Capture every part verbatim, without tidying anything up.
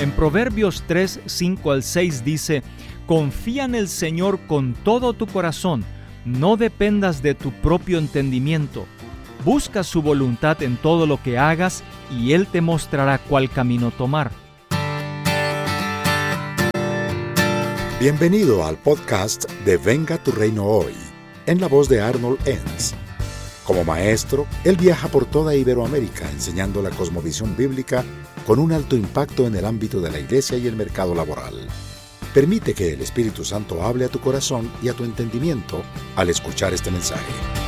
En Proverbios tres, cinco al seis dice: confía en el Señor con todo tu corazón, no dependas de tu propio entendimiento. Busca su voluntad en todo lo que hagas y Él te mostrará cuál camino tomar. Bienvenido al podcast de Venga tu Reino Hoy, en la voz de Arnold Enns. Como maestro, él viaja por toda Iberoamérica enseñando la cosmovisión bíblica con un alto impacto en el ámbito de la iglesia y el mercado laboral. Permite que el Espíritu Santo hable a tu corazón y a tu entendimiento al escuchar este mensaje.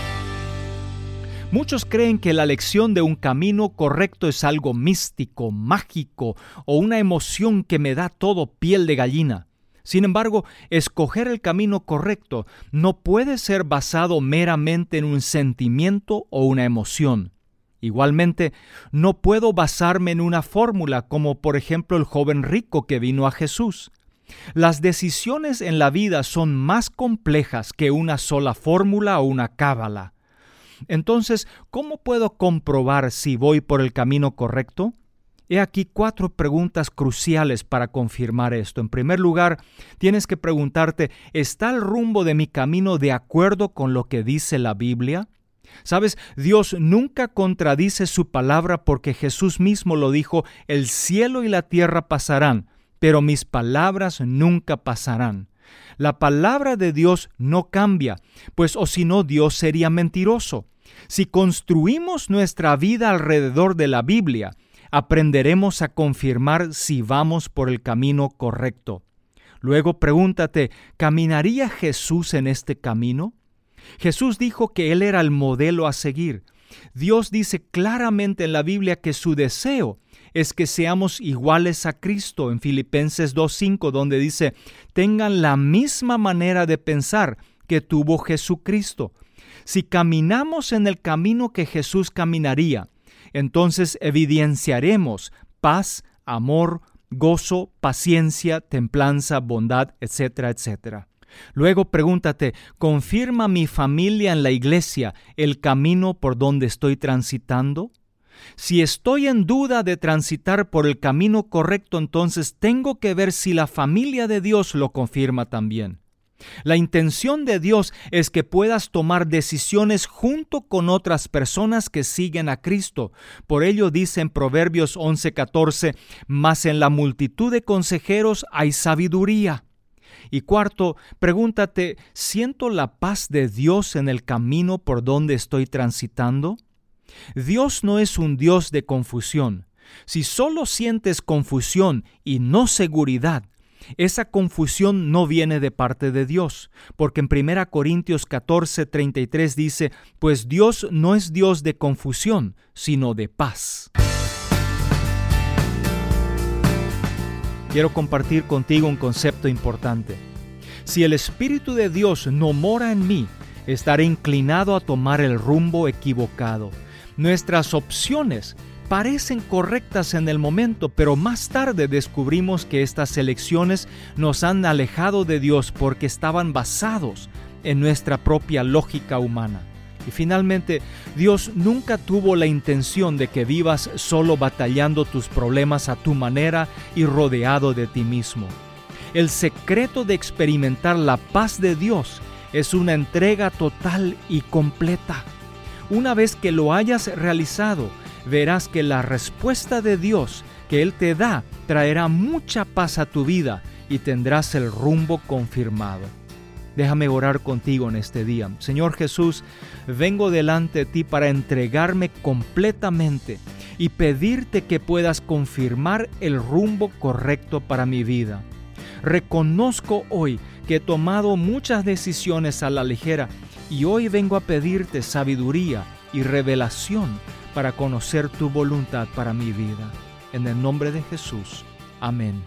Muchos creen que la elección de un camino correcto es algo místico, mágico o una emoción que me da todo piel de gallina. Sin embargo, escoger el camino correcto no puede ser basado meramente en un sentimiento o una emoción. Igualmente, no puedo basarme en una fórmula como por ejemplo el joven rico que vino a Jesús. Las decisiones en la vida son más complejas que una sola fórmula o una cábala. Entonces, ¿cómo puedo comprobar si voy por el camino correcto? He aquí cuatro preguntas cruciales para confirmar esto. En primer lugar, tienes que preguntarte, ¿está el rumbo de mi camino de acuerdo con lo que dice la Biblia? ¿Sabes? Dios nunca contradice su palabra porque Jesús mismo lo dijo: el cielo y la tierra pasarán, pero mis palabras nunca pasarán. La palabra de Dios no cambia, pues o si no, Dios sería mentiroso. Si construimos nuestra vida alrededor de la Biblia, aprenderemos a confirmar si vamos por el camino correcto. Luego pregúntate, ¿caminaría Jesús en este camino? Jesús dijo que Él era el modelo a seguir. Dios dice claramente en la Biblia que su deseo es que seamos iguales a Cristo en Filipenses dos cinco, donde dice: tengan la misma manera de pensar que tuvo Jesucristo. Si caminamos en el camino que Jesús caminaría, entonces evidenciaremos paz, amor, gozo, paciencia, templanza, bondad, etcétera, etcétera. Luego pregúntate, ¿confirma mi familia en la iglesia el camino por donde estoy transitando? Si estoy en duda de transitar por el camino correcto, entonces tengo que ver si la familia de Dios lo confirma también. La intención de Dios es que puedas tomar decisiones junto con otras personas que siguen a Cristo. Por ello dice en Proverbios once catorce, mas en la multitud de consejeros hay sabiduría. Y cuarto, pregúntate, ¿siento la paz de Dios en el camino por donde estoy transitando? Dios no es un Dios de confusión. Si solo sientes confusión y no seguridad, esa confusión no viene de parte de Dios, porque en primera Corintios catorce treinta y tres dice, pues Dios no es Dios de confusión, sino de paz. Quiero compartir contigo un concepto importante. Si el Espíritu de Dios no mora en mí, estaré inclinado a tomar el rumbo equivocado. Nuestras opciones parecen correctas en el momento, pero más tarde descubrimos que estas elecciones nos han alejado de Dios porque estaban basados en nuestra propia lógica humana. Y finalmente, Dios nunca tuvo la intención de que vivas solo batallando tus problemas a tu manera y rodeado de ti mismo. El secreto de experimentar la paz de Dios es una entrega total y completa. Una vez que lo hayas realizado, verás que la respuesta de Dios que Él te da traerá mucha paz a tu vida y tendrás el rumbo confirmado. Déjame orar contigo en este día. Señor Jesús, vengo delante de ti para entregarme completamente y pedirte que puedas confirmar el rumbo correcto para mi vida. Reconozco hoy que he tomado muchas decisiones a la ligera y hoy vengo a pedirte sabiduría y revelación para conocer tu voluntad para mi vida. En el nombre de Jesús. Amén.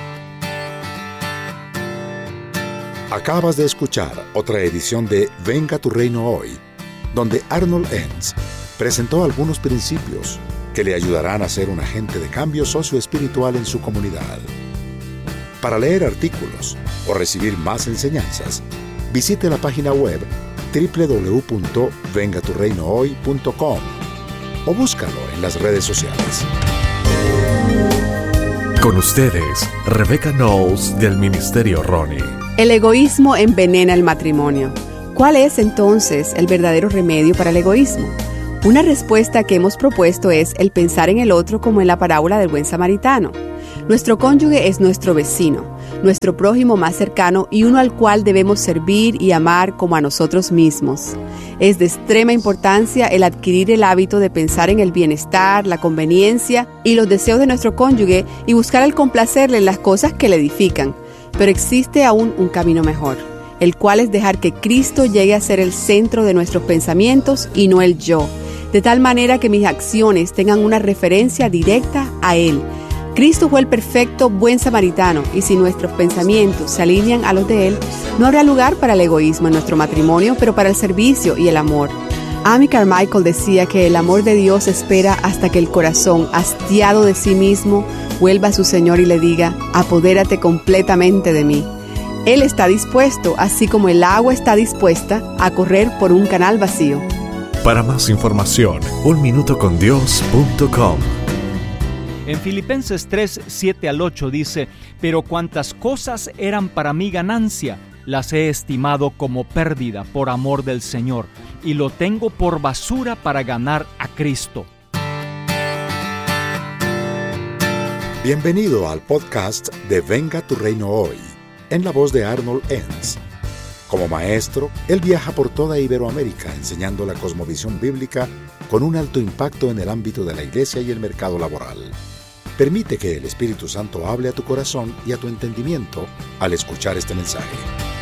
Acabas de escuchar otra edición de Venga tu Reino Hoy, donde Arnold Enns presentó algunos principios que le ayudarán a ser un agente de cambio socioespiritual en su comunidad. Para leer artículos o recibir más enseñanzas, visite la página web doble u doble u doble u punto venga tu reino hoy punto com o búscalo en las redes sociales. Con ustedes, Rebecca Knowles del Ministerio Ronnie. El egoísmo envenena el matrimonio. ¿Cuál es entonces el verdadero remedio para el egoísmo? Una respuesta que hemos propuesto es el pensar en el otro como en la parábola del buen samaritano. Nuestro cónyuge es nuestro vecino, nuestro prójimo más cercano y uno al cual debemos servir y amar como a nosotros mismos. Es de extrema importancia el adquirir el hábito de pensar en el bienestar, la conveniencia y los deseos de nuestro cónyuge y buscar el complacerle en las cosas que le edifican. Pero existe aún un camino mejor, el cual es dejar que Cristo llegue a ser el centro de nuestros pensamientos y no el yo, de tal manera que mis acciones tengan una referencia directa a Él. Cristo fue el perfecto buen samaritano y si nuestros pensamientos se alinean a los de Él, no habrá lugar para el egoísmo en nuestro matrimonio, pero para el servicio y el amor. Amy Carmichael decía que el amor de Dios espera hasta que el corazón, hastiado de sí mismo, vuelva a su Señor y le diga, apodérate completamente de mí. Él está dispuesto, así como el agua está dispuesta, a correr por un canal vacío. Para más información, un minuto con dios punto com. En Filipenses tres, siete al ocho dice, pero cuantas cosas eran para mí ganancia, las he estimado como pérdida por amor del Señor, y lo tengo por basura para ganar a Cristo. Bienvenido al podcast de Venga tu Reino Hoy, en la voz de Arnold Enns. Como maestro, él viaja por toda Iberoamérica enseñando la cosmovisión bíblica con un alto impacto en el ámbito de la iglesia y el mercado laboral. Permite que el Espíritu Santo hable a tu corazón y a tu entendimiento al escuchar este mensaje.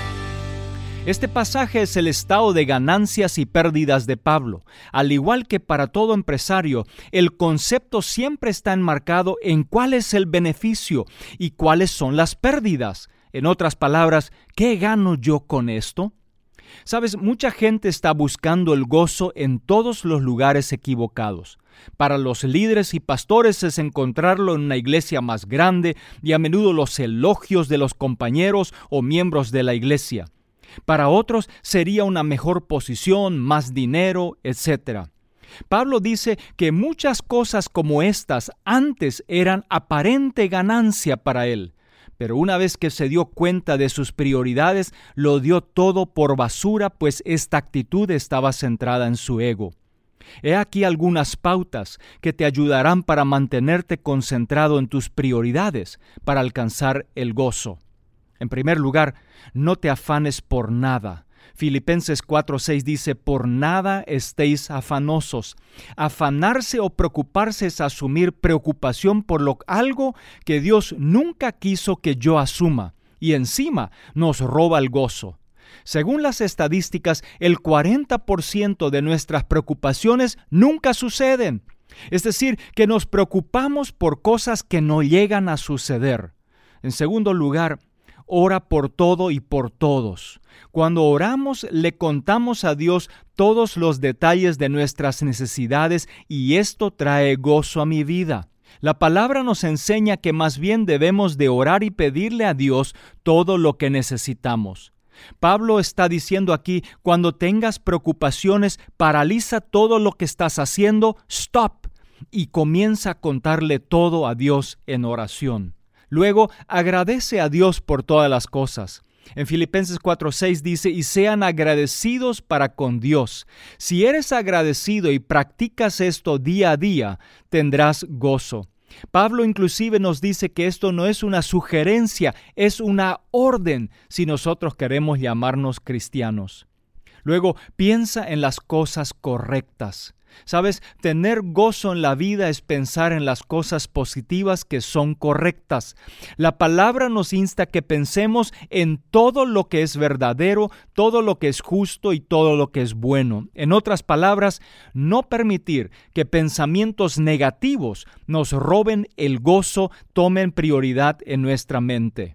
Este pasaje es el estado de ganancias y pérdidas de Pablo. Al igual que para todo empresario, el concepto siempre está enmarcado en cuál es el beneficio y cuáles son las pérdidas. En otras palabras, ¿qué gano yo con esto? Sabes, mucha gente está buscando el gozo en todos los lugares equivocados. Para los líderes y pastores es encontrarlo en una iglesia más grande y a menudo los elogios de los compañeros o miembros de la iglesia. Para otros sería una mejor posición, más dinero, etcétera. Pablo dice que muchas cosas como estas antes eran aparente ganancia para él. Pero una vez que se dio cuenta de sus prioridades, lo dio todo por basura, pues esta actitud estaba centrada en su ego. He aquí algunas pautas que te ayudarán para mantenerte concentrado en tus prioridades, para alcanzar el gozo. En primer lugar, no te afanes por nada. Filipenses cuatro seis dice, por nada estéis afanosos. Afanarse o preocuparse es asumir preocupación por lo, algo que Dios nunca quiso que yo asuma, y encima nos roba el gozo. Según las estadísticas, el cuarenta por ciento de nuestras preocupaciones nunca suceden. Es decir, que nos preocupamos por cosas que no llegan a suceder. En segundo lugar, ora por todo y por todos. Cuando oramos, le contamos a Dios todos los detalles de nuestras necesidades y esto trae gozo a mi vida. La palabra nos enseña que más bien debemos de orar y pedirle a Dios todo lo que necesitamos. Pablo está diciendo aquí, cuando tengas preocupaciones, paraliza todo lo que estás haciendo, stop, y comienza a contarle todo a Dios en oración. Luego, agradece a Dios por todas las cosas. En Filipenses cuatro seis dice, y sean agradecidos para con Dios. Si eres agradecido y practicas esto día a día, tendrás gozo. Pablo inclusive nos dice que esto no es una sugerencia, es una orden si nosotros queremos llamarnos cristianos. Luego, piensa en las cosas correctas. ¿Sabes? Tener gozo en la vida es pensar en las cosas positivas que son correctas. La palabra nos insta que pensemos en todo lo que es verdadero, todo lo que es justo y todo lo que es bueno. En otras palabras, no permitir que pensamientos negativos nos roben el gozo, tomen prioridad en nuestra mente.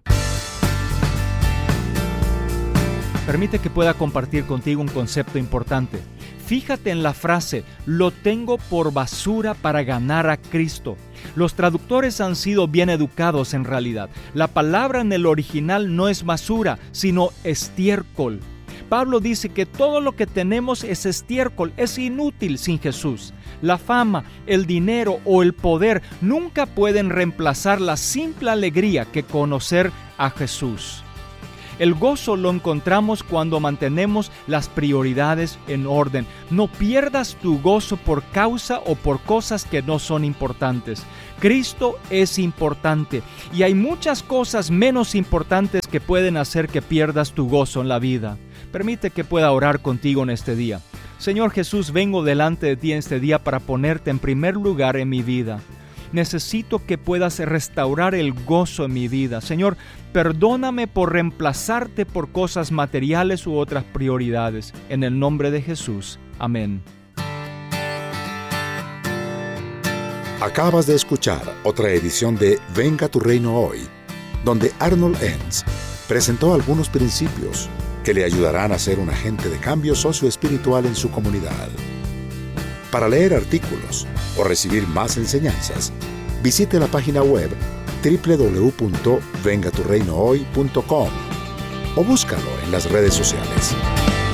Permite que pueda compartir contigo un concepto importante. Fíjate en la frase, lo tengo por basura para ganar a Cristo. Los traductores han sido bien educados en realidad. La palabra en el original no es basura, sino estiércol. Pablo dice que todo lo que tenemos es estiércol, es inútil sin Jesús. La fama, el dinero o el poder nunca pueden reemplazar la simple alegría que conocer a Jesús. El gozo lo encontramos cuando mantenemos las prioridades en orden. No pierdas tu gozo por causa o por cosas que no son importantes. Cristo es importante y hay muchas cosas menos importantes que pueden hacer que pierdas tu gozo en la vida. Permite que pueda orar contigo en este día. Señor Jesús, vengo delante de ti en este día para ponerte en primer lugar en mi vida. Necesito que puedas restaurar el gozo en mi vida. Señor, perdóname por reemplazarte por cosas materiales u otras prioridades. En el nombre de Jesús. Amén. Acabas de escuchar otra edición de Venga tu Reino Hoy, donde Arnold Enns presentó algunos principios que le ayudarán a ser un agente de cambio socioespiritual en su comunidad. Para leer artículos o recibir más enseñanzas, visite la página web doble u doble u doble u punto venga tu reino hoy punto com o búscalo en las redes sociales.